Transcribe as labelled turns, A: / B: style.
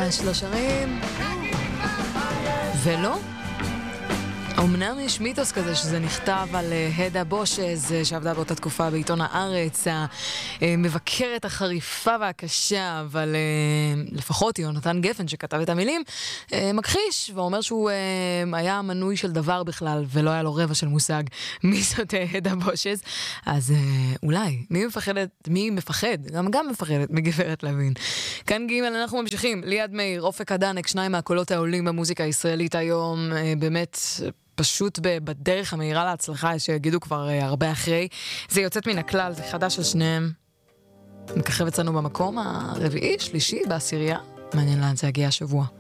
A: ממש לא שרים. ולא? אמנם יש מיתוס כזה שזה נכתב על הדה בושז שעבדה באותה תקופה בעיתון הארץ, המבקרת החריפה והקשה, אבל לפחות יונתן גפן שכתב את המילים מכחיש ואומר שהוא היה מנוי של דבר בכלל ולא היה לו רבע של מושג מי זאת הדה בושז. אז אולי מי מפחד? גם מפחדת מגברת לוין. כאן ג' אנחנו ממשיכים. ליעד מאיר, אופק הדנק, שניים מהקולות העולים במוזיקה הישראלית היום, באמת פשוט בדרך המהירה להצלחה, שיגידו כבר הרבה אחרי. זה יוצאת מן הכלל, זה חדש של שניהם. מככב אצלנו במקום הרביעי, שלישי, בעשירייה. מעניין לאן זה יגיע השבוע.